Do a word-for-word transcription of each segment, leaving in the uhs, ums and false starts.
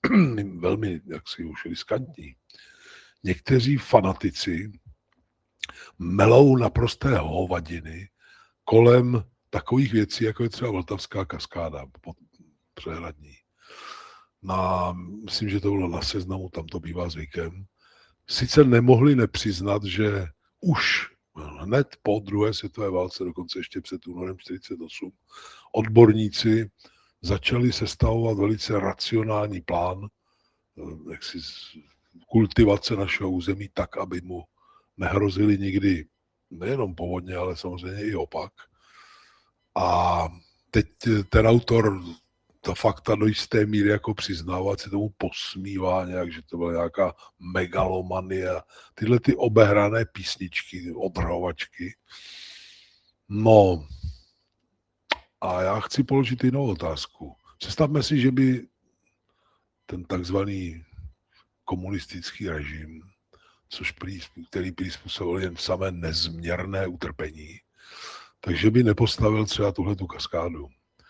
velmi jaksi už riskantní. Někteří fanatici melou naprosté hovadiny kolem takových věcí, jako je třeba Vltavská kaskáda pod přehradní. Na, myslím, že to bylo na Seznamu, tam to bývá zvykem. Sice nemohli nepřiznat, že už hned po druhé světové válce, dokonce ještě před únorem čtyřicet osm, odborníci začali sestavovat velice racionální plán jaksi kultivace našeho území tak, aby mu nehrozily nikdy nejenom povodně, ale samozřejmě i opak. A teď ten autor ta fakta do jisté míry jako přiznává, se tomu posmívá nějak, že to byla nějaká megalomanie, tyhle ty obehrané písničky, odhrhovačky. No a já chci položit jinou otázku. Představme si, že by ten takzvaný komunistický režim, což prý, který prý způsobil jen samé nezměrné utrpení, takže by nepostavil třeba tuhletu kaskádu.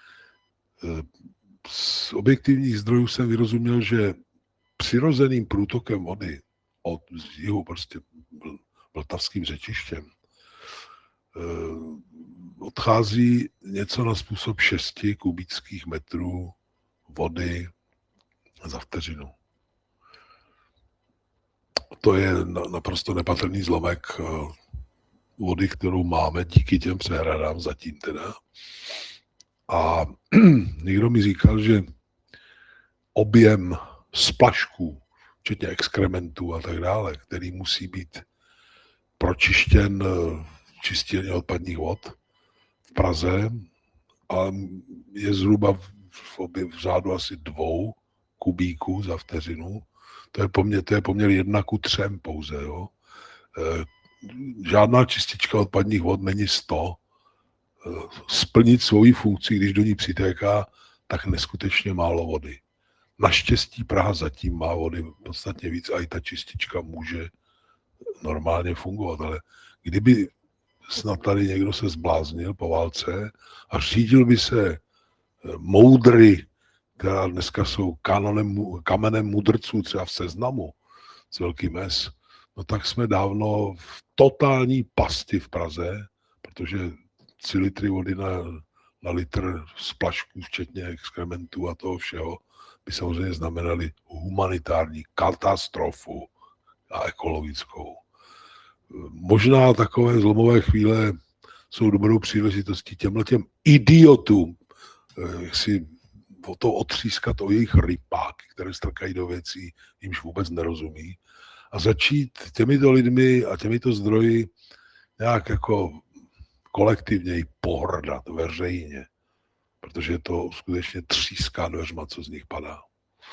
Z objektivních zdrojů jsem vyrozuměl, že přirozeným průtokem vody od jihu prostě vltavským řečištěm odchází něco na způsob šesti kubických metrů vody za vteřinu. To je naprosto nepatrný zlomek vody, kterou máme díky těm přehradám zatím teda. A někdo mi říkal, že objem splašků, včetně exkrementů a tak dále, který musí být pročištěn čistírně odpadních vod v Praze, a je zhruba v, objem, v řádu asi dvou kubíků za vteřinu. To je poměr, to je poměr jedna ku třem pouze. Jo. Žádná čistička odpadních vod není sto. Splnit svoji funkci, když do ní přitéká tak neskutečně málo vody. Naštěstí Praha zatím má vody podstatně víc a i ta čistička může normálně fungovat, ale kdyby snad tady někdo se zbláznil po válce a řídil by se moudry, která dneska jsou kanonem, kamenem mudrců třeba v Seznamu s velkým S, no tak jsme dávno v totální pasti v Praze, protože tři litry vody na, na litr splašků, včetně exkrementů a toho všeho, by samozřejmě znamenali humanitární katastrofu a ekologickou. Možná takové zlomové chvíle jsou dobrou příležitostí těmhletěm idiotům, jak si o to otřískat o jejich rypáky, které strkají do věcí, jimž vůbec nerozumí, a začít těmito lidmi a těmito zdroji nějak jako kolektivně pohrdat veřejně, protože to skutečně tříská dveřma, co z nich padá.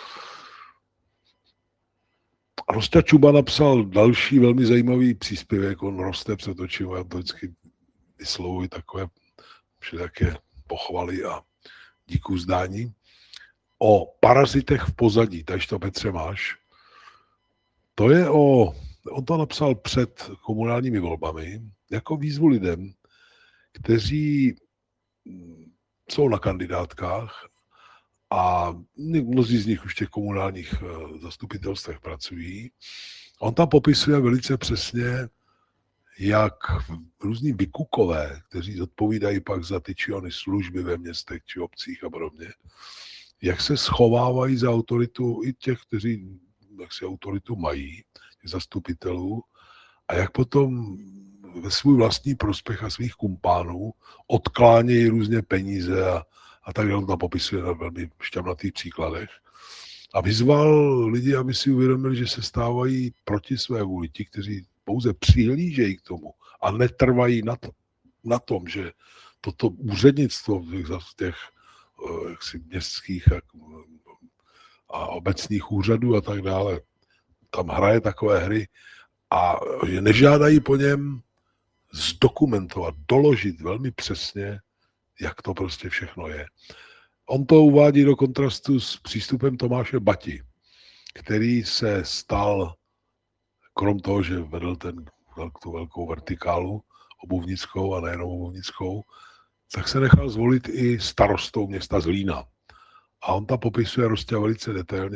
Rosťa Čuba napsal další velmi zajímavý příspěvek, on roste před očima, já to vždycky vyslovuji takové všelijaké pochvaly a díku zdání, o parazitech v pozadí, takže to Petře máš. To je o, on to napsal před komunálními volbami, jako výzvu lidem, kteří jsou na kandidátkách a mnozí z nich už v těch komunálních zastupitelstvech pracují. On tam popisuje velice přesně, jak různí vykukové, kteří odpovídají pak za ty či ony služby ve městech či obcích a podobně, jak se schovávají za autoritu i těch, kteří jak si autoritu mají, těch zastupitelů, a jak potom ve svůj vlastní prospěch a svých kumpánů odklánějí různě peníze a, a tak dále, to popisuje na velmi šťavnatých příkladech. A vyzval lidi, aby si uvědomili, že se stávají proti své vůli ti, kteří pouze přihlížejí k tomu a netrvají na, to, na tom, že toto úřednictvo v těch jaksi městských a, a obecních úřadů a tak dále tam hraje takové hry a že nežádají po něm zdokumentovat, doložit velmi přesně, jak to prostě všechno je. On to uvádí do kontrastu s přístupem Tomáše Bati, který se stal, krom toho, že vedl ten, tu velkou vertikálu obuvnickou a nejenom obuvnickou, tak se nechal zvolit i starostou města Zlína. A on tam popisuje Rosťa velice detailně